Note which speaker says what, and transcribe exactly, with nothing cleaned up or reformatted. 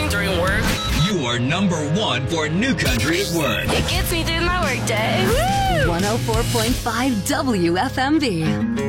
Speaker 1: listening during work.
Speaker 2: You are number one for New Country at Work.
Speaker 1: It gets me through my workday. Woo!
Speaker 3: one oh four point five W F M B.